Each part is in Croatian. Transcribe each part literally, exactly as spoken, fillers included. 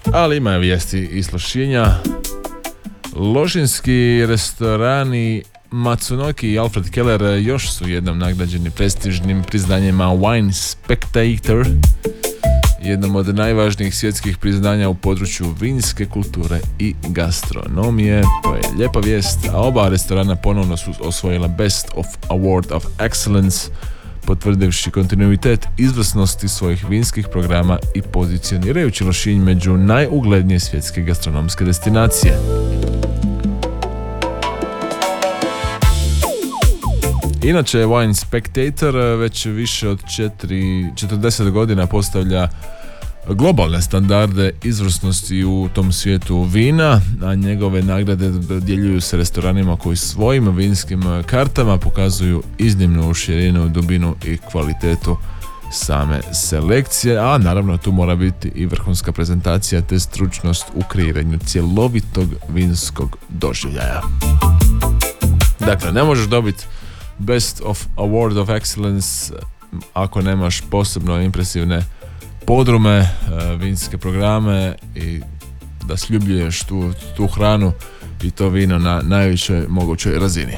Ali ima vijesti iz Lošinja. Lošinski restorani Matsunoki i Alfred Keller još su jednom nagrađeni prestižnim priznanjima Wine Spectator, jednom od najvažnijih svjetskih priznanja u području vinske kulture i gastronomije. To je lijepa vijest, a oba restorana ponovno su osvojila Best of Award of Excellence, potvrdivši kontinuitet izvrsnosti svojih vinskih programa i pozicionirajući Lošinj među najuglednije svjetske gastronomske destinacije. Inače, Wine Spectator već više od četrdeset godina postavlja globalne standarde izvrsnosti u tom svijetu vina, a njegove nagrade dodjeljuju se restoranima koji svojim vinskim kartama pokazuju iznimnu širinu, dubinu i kvalitetu same selekcije, a naravno tu mora biti i vrhunska prezentacija te stručnost u kreiranju cjelovitog vinskog doživljaja. Dakle, ne možeš dobiti Best of Award of Excellence ako nemaš posebno impresivne podrume, vinske programe i da sljubljuješ tu, tu hranu i to vino na najvišoj mogućoj razini.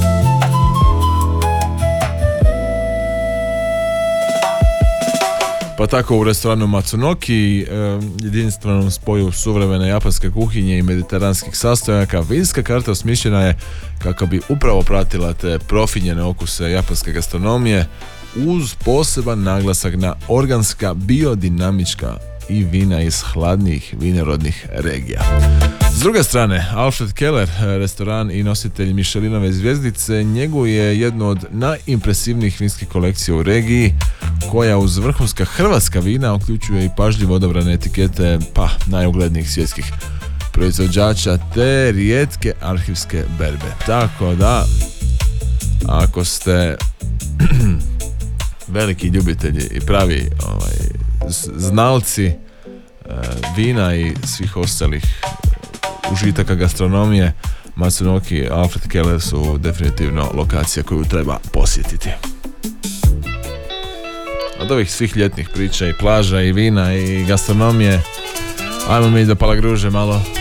Pa tako u restoranu Matsunoki, jedinstvenom spoju suvremene japanske kuhinje i mediteranskih sastojaka, vinska karta osmišljena je kako bi upravo pratila te profinjene okuse japanske gastronomije uz poseban naglasak na organska, biodinamička i vina iz hladnijih vinorodnih regija. S druge strane, Alfred Keller, restoran i nositelj Michelinove zvjezdice, njeguje jednu od najimpresivnijih vinskih kolekcija u regiji, koja uz vrhunska hrvatska vina uključuje i pažljivo odabrane etikete pa najuglednijih svjetskih proizvođača te rijetke arhivske berbe. Tako da, ako ste veliki ljubitelji i pravi ovaj, znalci e, vina i svih ostalih užitaka gastronomije, Matsunoki i Alfred Keller su definitivno lokacija koju treba posjetiti. Od ovih svih ljetnih priča i plaža i vina i gastronomije, ajmo mi do Palagruže malo.